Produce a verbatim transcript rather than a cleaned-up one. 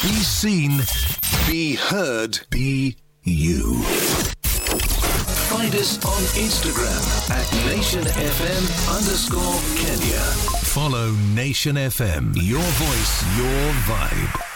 Be seen. Be heard. Be you. Find us on Instagram at NationFM underscore Kenya. Follow Nation F M. Your voice, your vibe.